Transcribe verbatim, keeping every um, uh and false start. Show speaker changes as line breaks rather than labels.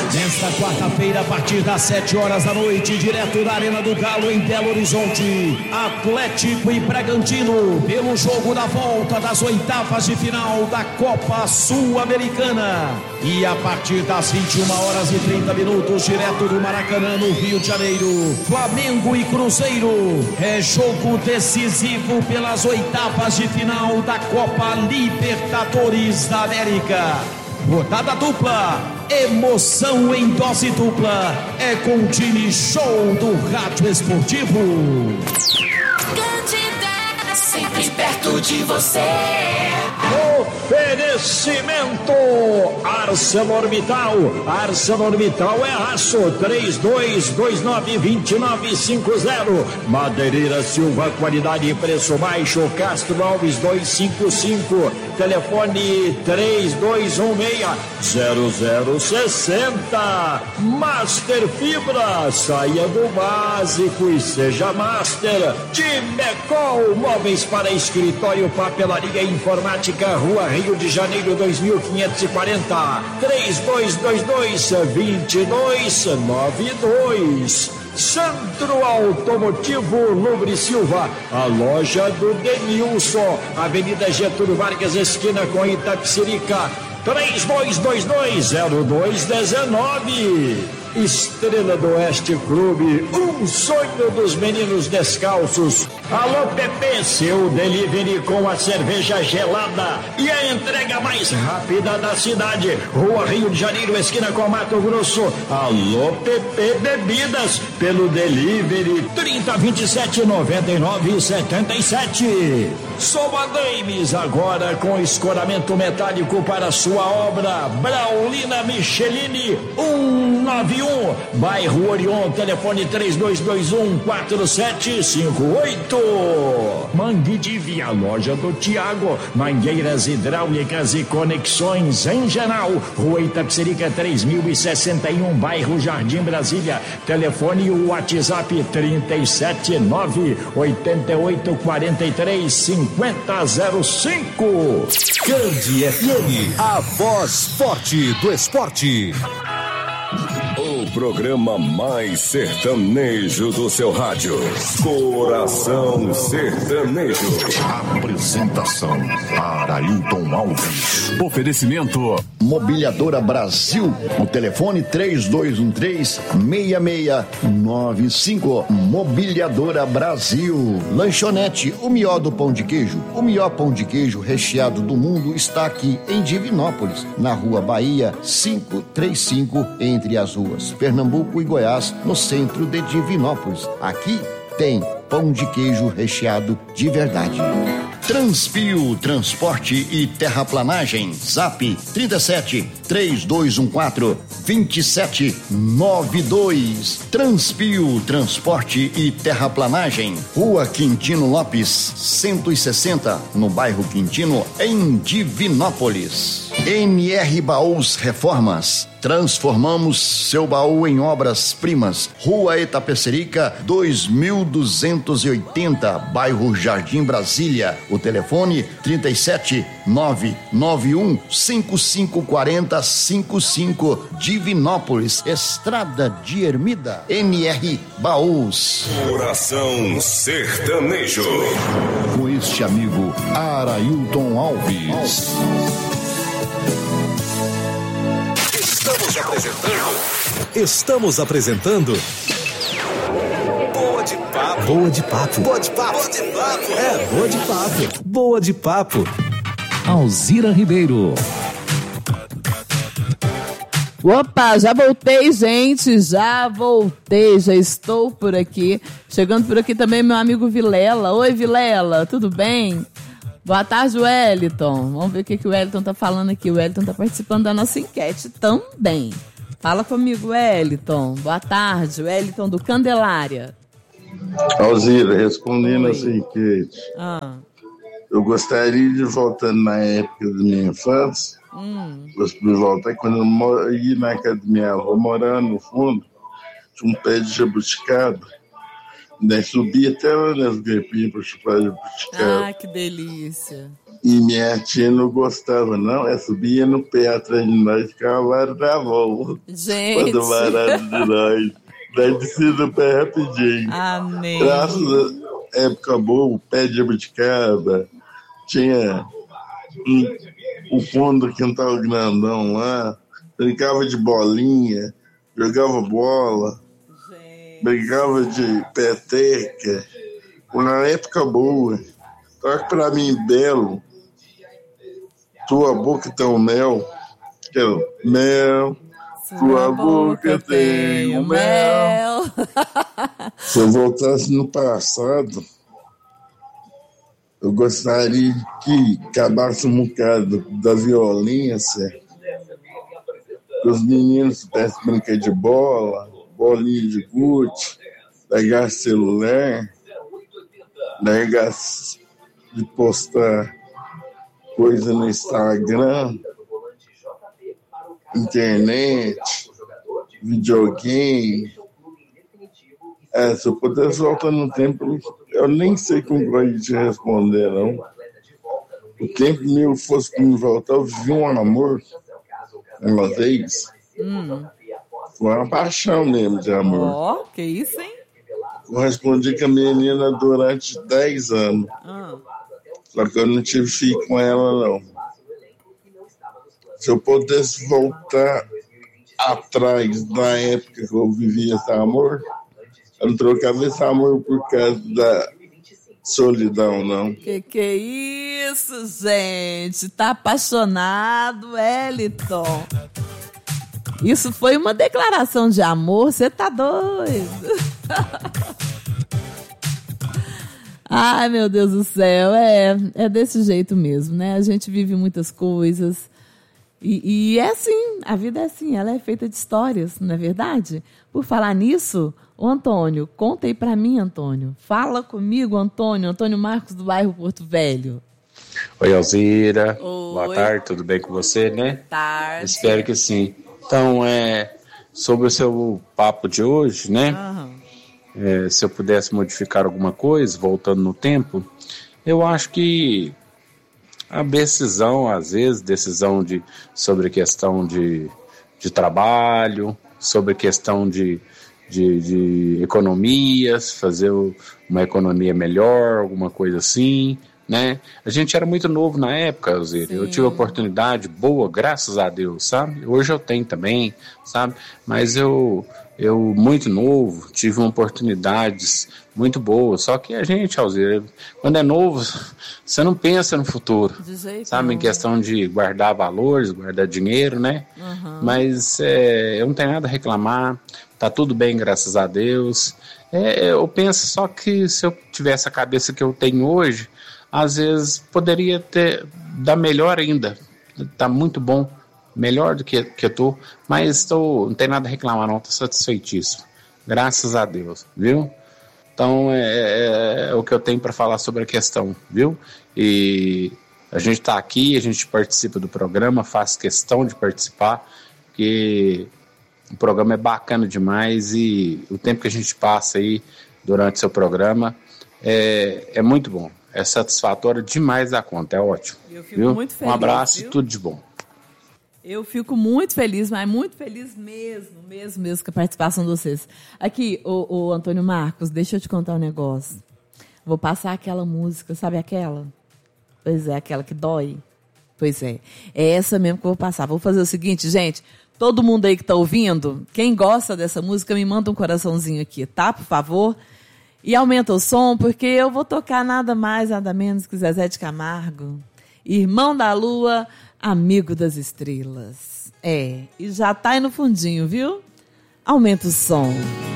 Nesta quarta-feira, a partir das sete horas da noite, direto da Arena do Galo, em Belo Horizonte, Atlético e Bragantino, pelo jogo da volta das oitavas de final da Copa Sul-Americana. E a partir das vinte e uma horas e trinta minutos, direto do Maracanã, no Rio de Janeiro, Flamengo e Cruzeiro. É jogo decisivo pelas oitavas de final da Copa Libertadores da América. Rodada dupla, emoção em dose dupla, é com o time show do Rádio Esportivo.
Candidata, sempre perto de você.
Oferecimento ArcelorMittal. ArcelorMittal é aço. Três dois dois nove, dois nove cinco zero. Madeireira Silva, qualidade e preço baixo. Castro Alves dois cinco cinco. Telefone três dois um seis, zero zero seis zero. Master Fibra, saia do básico e seja Master. Timecol, móveis para escritório, papelaria e informática. Rua Rio de Janeiro dois mil quinhentos e quarenta. três dois dois dois, dois dois nove dois. Centro Automotivo Lubre Silva, a loja do Denilson, Avenida Getúlio Vargas, esquina com Itapecerica, três dois dois dois, zero dois um nove. Estrela do Oeste Clube, um sonho dos meninos descalços. Alô Pepe, seu delivery com a cerveja gelada e a entrega mais rápida da cidade. Rua Rio de Janeiro, esquina com Mato Grosso. Alô Pepe Bebidas, pelo delivery trinta, vinte e sete, noventa e nove, setenta e sete. Soma Games, agora com escoramento metálico para sua obra. Braulina Michelini, um nove um, bairro Orion, telefone três dois dois um, quatro sete cinco oito. Mangue de Via, loja do Tiago, mangueiras hidráulicas e conexões em geral. Rua Itapecerica três mil e sessenta e um, bairro Jardim Brasília, telefone e o WhatsApp trinta e sete nove, oitenta e oito, quarenta e três, cinquenta zero cinco.
Candi F M, a voz forte do esporte.
O programa mais sertanejo do seu rádio. Coração Sertanejo.
Apresentação: Arailton Alves. Oferecimento:
Mobiliadora Brasil. O telefone três dois um três, seis seis nove cinco. Mobiliadora Brasil. Lanchonete, o melhor do pão de queijo. O melhor pão de queijo recheado do mundo está aqui em Divinópolis, na Rua Bahia quinhentos e trinta e cinco, entre as ruas Pernambuco e Goiás, no centro de Divinópolis. Aqui tem pão de queijo recheado de verdade. Transpio Transporte e Terraplanagem. Zap trinta e sete, três dois um quatro, dois sete nove dois. Transpio Transporte e Terraplanagem. Rua Quintino Lopes, cento e sessenta, no bairro Quintino, em Divinópolis. N R Baús Reformas. Transformamos seu baú em obras-primas. Rua Itapecerica, dois mil duzentos e oitenta, bairro Jardim Brasília. O telefone trinta e sete, nove nove um, cinco cinco quatro zero, cinco cinco, Divinópolis, Estrada de Ermida. N R Baús.
Coração Sertanejo.
Com este amigo Arailton Alves.
Estamos apresentando.
Estamos apresentando.
Boa de papo.
Boa de papo.
Boa de papo. Boa de papo.
É, boa de papo. Boa de papo. Alzira Ribeiro.
Opa, já voltei, gente, já voltei, já estou por aqui. Chegando por aqui também meu amigo Vilela. Oi, Vilela, tudo bem? Boa tarde, Wellington. Vamos ver o que, que o Wellington tá falando aqui. O Wellington tá participando da nossa enquete também. Fala comigo, Wellington. Boa tarde, Wellington do Candelária.
Alzira, respondendo essa enquete.
Ah.
Eu gostaria de voltar na época da minha infância.
Hum.
Gostaria de voltar quando eu ia na casa da minha avó, morando no fundo, tinha um pé de jabuticaba. Daí subia até lá nas garpinhas para chupar jabuticaba.
Ah, que delícia.
E minha tia não gostava, não. Ela subia no pé atrás de nós, ficava bravão.
Gente.
Quando varado de nós. Daí descia do pé rapidinho.
Amém.
Graças a época boa, o pé de jabuticaba. Tinha um, o fundo do quintal grandão lá. Brincava de bolinha, jogava bola. Gente. Brincava de peteca. Uma época boa. Só que pra mim, Belo, tua boca tem um mel, que é o mel, sua, tua boca, boca tem um mel. mel. Se eu voltasse no passado, eu gostaria que acabasse um bocado da violência, que os meninos pudessem brincar de bola, bolinha de gude, pegar celular, pegar de postar coisa no Instagram, internet, videogame. É, se eu pudesse voltar no tempo, eu nem sei como vai te responder, não. O tempo meu fosse para me voltar, eu vivi um amor uma vez. Hum. Foi uma paixão mesmo de amor.
Ó, oh, que isso, hein?
Correspondi com a menina durante dez anos. Ah. Só que eu não tive filho com ela, não. Se eu pudesse voltar atrás da época que eu vivia esse amor, eu não trocava esse amor por causa da solidão, não.
Que que é isso, gente? Tá apaixonado, Eliton? Isso foi uma declaração de amor? Você tá doido? Ai, meu Deus do céu, é, é desse jeito mesmo, né? A gente vive muitas coisas e, e é assim, a vida é assim, ela é feita de histórias, não é verdade? Por falar nisso, ô Antônio, conta aí pra mim, Antônio. Fala comigo, Antônio, Antônio Marcos do bairro Porto Velho.
Oi, Alzira.
Oi.
Boa tarde, tudo bem com você, né?
Boa tarde.
Espero que sim. Então, é, sobre o seu papo de hoje, né? Aham. É, se eu pudesse modificar alguma coisa, voltando no tempo, eu acho que a decisão, às vezes, decisão de, sobre questão de, de trabalho, sobre questão de, de, de economias, fazer uma economia melhor, alguma coisa assim, né? A gente era muito novo na época, Alzira. Eu tive oportunidade boa, graças a Deus, sabe? Hoje eu tenho também, sabe? Mas eu, eu muito novo, tive oportunidades muito boas. Só que a gente, Alzira, quando é novo, você não pensa no futuro, sabe? Em questão de guardar valores, guardar dinheiro, né? Uhum. Mas é, eu não tenho nada a reclamar, tá tudo bem, graças a Deus. É, eu penso só que se eu tivesse a cabeça que eu tenho hoje, às vezes poderia ter, dar melhor ainda, tá muito bom, melhor do que, que eu tô, mas tô, não tem nada a reclamar não, tô satisfeitíssimo, graças a Deus, viu? Então é, é, é o que eu tenho para falar sobre a questão, viu? E a gente tá aqui, a gente participa do programa, faz questão de participar, porque o programa é bacana demais e o tempo que a gente passa aí durante o seu programa é, é muito bom. É satisfatório demais da conta, é ótimo.
Eu fico
viu?
muito feliz.
Um abraço
viu?
E tudo de bom.
Eu fico muito feliz, mas muito feliz mesmo, mesmo, mesmo com a participação de vocês. Aqui, o, o Antônio Marcos, deixa eu te contar um negócio. Vou passar aquela música, sabe aquela? Pois é, aquela que dói. Pois é, é essa mesmo que eu vou passar. Vou fazer o seguinte, gente, todo mundo aí que está ouvindo, quem gosta dessa música, me manda um coraçãozinho aqui, tá? Por favor. E aumenta o som, porque eu vou tocar nada mais, nada menos que Zezé de Camargo. Irmão da Lua, amigo das estrelas. É, e já tá aí no fundinho, viu? Aumenta o som.